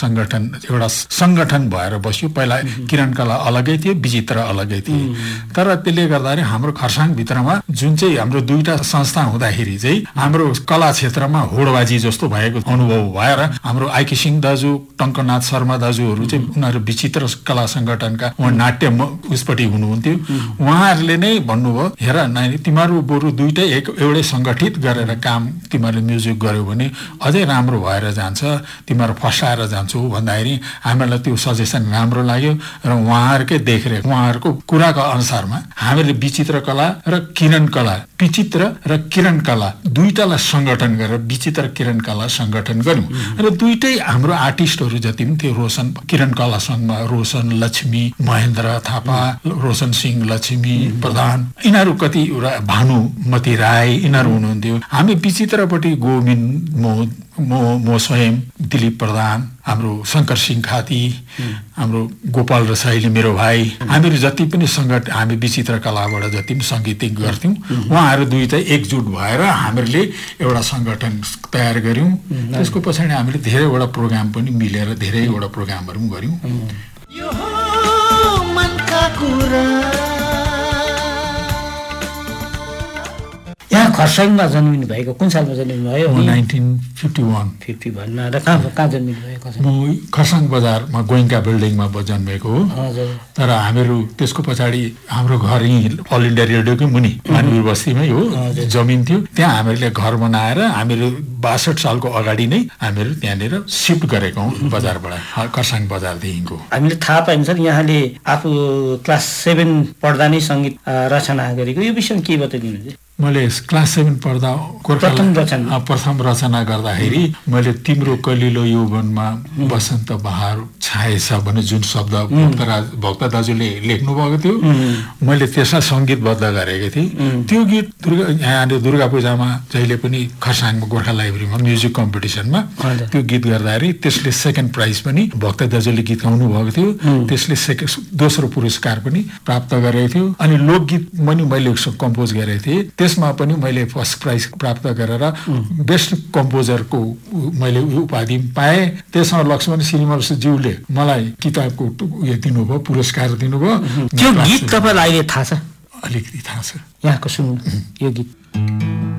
संगठन एउटा संगठन भएर बस्यो। पहिला किरण कला अलगै थियो, विचित्र अलगै थिए। तर त्यसले गर्दाखेरि हाम्रो खरसाङ भित्रमा जुन चाहिँ हाम्रो दुईटा संस्था हुँदाखेरि चाहिँ हाम्रो कला क्षेत्रमा होडबाजी जस्तो भएको अनुभव भएर हाम्रो आइके सिंह दाजु, टङ्कनाथ शर्मा दाजुहरू चाहिँ उनीहरू विचित्र कला संगठनका नाट्य उसपट्टि हुनुहुन्थ्यो। उहाँहरूले नै भन्नुभयो, हेर नानी तिमीहरू बरु दुईटै एउटै संगठित गरेर काम तिमीहरूले म्युजिक गर्यो भने अझै राम्रो भएर जान्छ, तिमीहरू फस्टाएर जान्छौ भन्दाखेरि हामीलाई त्यो सजेसन राम्रो लाग्यो र उहाँहरूकै देखरेख उहाँहरूको कुराको अनुसारमा हामीले विचित्र कला र किरण कला, विचित्र र किरण कला दुईटालाई संगठन गरेर विचित्र किरण कला संगठन गर्यौं र दुईटै हाम्रो आर्टिस्टहरू जति पनि थियो, रोशन किरण कला संघमा रोशन, लक्ष्मी, महेन्द्र थापा, रोशन सिंह, लक्ष्मी प्रधान, यिनीहरू कति भानुमती राई यिनीहरू हुनुहुन्थ्यो। हामी विचित्रपट्टि गोविन्द म स्वयं, दिलीप प्रधान, हाम्रो शङ्कर सिंह खाती, हाम्रो गोपाल रसाइली मेरो भाइ, हामीहरू जति पनि हामी विचित्र कलाबाट जति पनि सङ्गीतिक गर्थ्यौँ, उहाँहरू दुईटै एकजुट भएर हामीले एउटा सङ्गठन तयार गर्यौँ। त्यसको पछाडि हामीले धेरैवटा प्रोग्राम पनि मिलेर धेरैवटा प्रोग्रामहरू पनि गर्यौँ। यहाँ खरसाङमा जन्मिनु भएको कुन सालमा जन्मिनु भयो? 1951 र कहाँ जन्मिनु भएको? म खरसाङ बजारमा गोइङ्का बिल्डिङमा जन्मेको हो। तर हामीहरू त्यसको पछाडि हाम्रो घर यहीँ अल इन्डिया रेडियोकै मुनि मानवीर बस्तीमै हो, जमिन थियो। त्यहाँ हामीले घर बनाएर हामीहरू 62 सालको अगाडि नै हामीहरू त्यहाँनिर सिफ्ट गरेका हौँ बजारबाट, खरसाङ बजारदेखिको। हामीले थाहा पाइन्छ यहाँले आफू क्लास 7 पढ्दा नै सङ्गीत रचना गरेको, यो विषयमा के बताइदिनुहुन्छ? मैले क्लास 7 पढ्दा प्रथम रचना गर्दाखेरि मैले तिम्रो कलिलो यौवनमा बसन्त बहार छाएछ भन्ने जुन शब्द भक्त दाजुले लेख्नु भएको थियो, मैले त्यसलाई सङ्गीतबद्ध गरेको थिएँ। त्यो गीत यहाँले दुर्गा पूजामा जहिले पनि खरसाङमा गोर्खा लाइब्रेरीमा म्युजिक कम्पिटिसनमा त्यो गीत गर्दाखेरि त्यसले सेकेन्ड प्राइज पनि भक्त दाजुले गीत गाउनु भएको थियो, त्यसले दोस्रो पुरस्कार पनि प्राप्त गरेको थियो। अनि लोकगीत पनि मैले कम्पोज गरेको थिएँ, त्यसमा पनि मैले फर्स्ट प्राइज प्राप्त गरेर बेस्ट कम्पोजरको मैले उपाधि पाएँ। त्यसमा लक्ष्मण श्रीनिवासज्यूले मलाई किताबको उयो दिनुभयो, पुरस्कार दिनुभयो। त्यो गीत तपाईँलाई अहिले थाहा छ? अलिकति थाहा छ। यहाँको सुन्नु यो गीत।